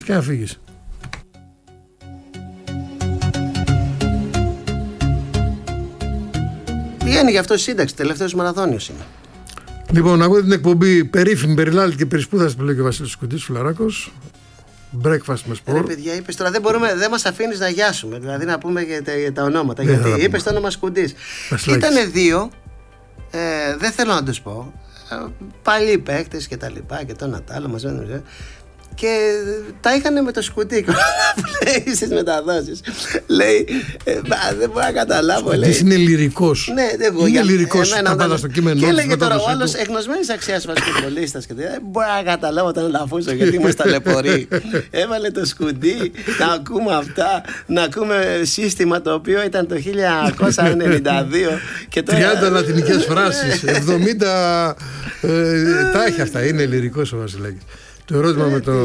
και να φύγεις. Πηγαίνει γι' αυτό σύνταξη, τελευταίος μαραθώνιος είναι. Λοιπόν, ακούτε την εκπομπή περίφημη, περιλάλητη και περισπούδαστη που λέει και ο Βασίλης Σκουντής, Φουλαράκος. Breakfast με σπορ. Ρε παιδιά, είπες τώρα, δεν μας αφήνεις να γιάσουμε, δηλαδή να πούμε για τα ονόματα. Γιατί είπες το όνομα Σκουντής. Ήτανε δύο, δεν θέλω να τους πω, παλιοί παίκτες και τα λοιπά και το Νατάλο μας έμεινε. Και τα είχαν με το Σκουντί που λέει στις μεταδόσεις. Λέει, δεν μπορώ να καταλάβω. Σκουντής είναι λυρικός. Ναι, είναι λυρικός. Τα πάντα στο κείμενο. Και έλεγε τώρα ο άλλος εγνωσμένης αξίας βασικετβολίστας. Και δεν μπορώ να καταλάβω όταν λαφούσα γιατί είμαστε ταλαιπωροί. Έβαλε το Σκουντί να ακούμε αυτά, να ακούμε σύστημα το οποίο ήταν το 1992. 30 λατινικές φράσεις, 70 τα έχει αυτά. Είναι λυρικός ο Βασιλάκης. Το ερώτημα με το...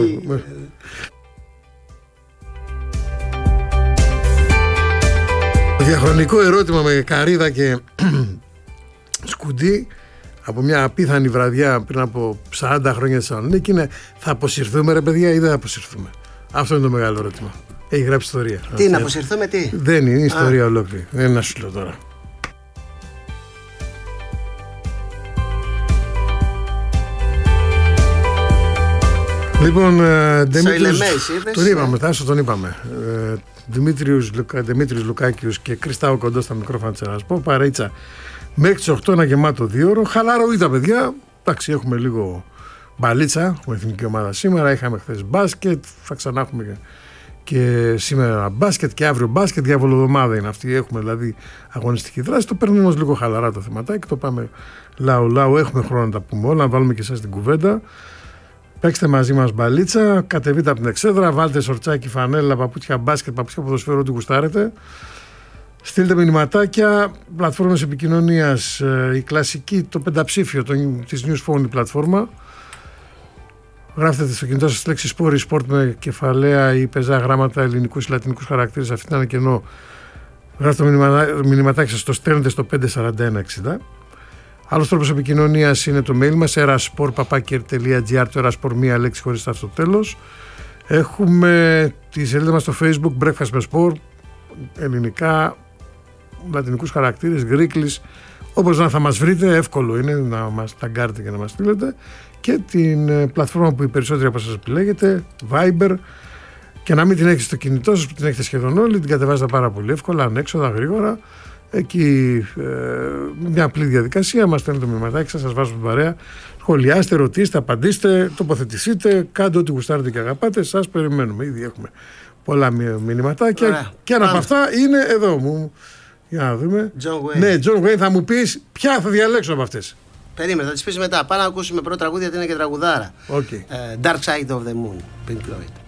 Το διαχρονικό ερώτημα με Καρύδα και Σκουντί από μια απίθανη βραδιά πριν από 40 χρόνια στη Θεσσαλονίκη είναι: θα αποσυρθούμε ρε παιδιά ή δεν θα αποσυρθούμε? Αυτό είναι το μεγάλο ερώτημα. Έχει γράψει ιστορία. Τι, να αποσυρθούμε τι? Δεν είναι ιστορία ολόκληρη. Δεν είναι να σου λέω τώρα. Λοιπόν, τον είπαμε. Δημήτριος Λουκάκιος και Κριστάου Κοντό στα μικρόφωνα της Ερασπό. Παρέτσα μέχρι τις 8 ένα γεμάτο 2 ώρο. Χαλάρο ήταν παιδιά. Εντάξει, έχουμε λίγο μπαλίτσα. Έχουμε εθνική ομάδα σήμερα. Είχαμε χθες μπάσκετ. Θα ξανά έχουμε και σήμερα μπάσκετ και αύριο μπάσκετ. Διαβολοδομάδα είναι αυτή. Έχουμε δηλαδή αγωνιστική δράση. Το παίρνουμε όμως λίγο χαλαρά το θεματάκι. Το πάμε λαού. Έχουμε χρόνο να τα πούμε όλα. Να βάλουμε και εσάς την κουβέντα. Παίξτε μαζί μας μπαλίτσα, κατεβείτε από την εξέδρα, βάλτε σορτσάκι, φανέλα, παπούτσια μπάσκετ, παπούτσια ποδοσφαίρου, ό,τι γουστάρετε. Στείλτε μηνυματάκια, πλατφόρμες επικοινωνίας, η κλασική, το πενταψήφιο της News Phone, η πλατφόρμα. Γράφτε στο κινητό σας τη λέξη σπόρ, σπορτ με κεφαλαία ή πεζά γράμματα, ελληνικούς ή λατινικούς χαρακτήρες, αυτή είναι ένα κενό. Γράφτε το μηνυματάκι σας, το στέλνετε στο 54160. Άλλος τρόπος επικοινωνίας είναι το mail μας eraspor.gr, το eraspor μία λέξη χωρίς τα στο τέλος. Έχουμε τη σελίδα μας στο Facebook Breakfast με Sport, ελληνικά, λατινικούς χαρακτήρες, γκρίκλις, όπως να θα μας βρείτε, εύκολο είναι να μας ταγκάρετε και να μας στείλετε, και την πλατφόρμα που οι περισσότεροι από σας επιλέγετε, Viber, και να μην την έχετε στο κινητό σας που την έχετε σχεδόν όλοι, την κατεβάζετε πάρα πολύ εύκολα, ανέξοδα, γρήγορα. Εκεί μια απλή διαδικασία, μας στέλνετε το μηνυματάκι σας, σας βάζουμε την παρέα. Σχολιάστε, ρωτήστε, απαντήστε, τοποθετηθείτε, κάντε ό,τι γουστάρετε και αγαπάτε. Σας περιμένουμε. Ήδη έχουμε πολλά μηνυματάκια. Ωραία. Και ένα από αυτά είναι εδώ μου. Για να δούμε. John Wayne. Ναι, John Wayne, θα μου πεις ποια θα διαλέξω από αυτές. Περίμενε, θα τις πεις μετά. Πάμε να ακούσουμε πρώτο τραγούδι γιατί είναι και τραγουδάρα. Okay. Dark Side of the Moon, Pink Floyd.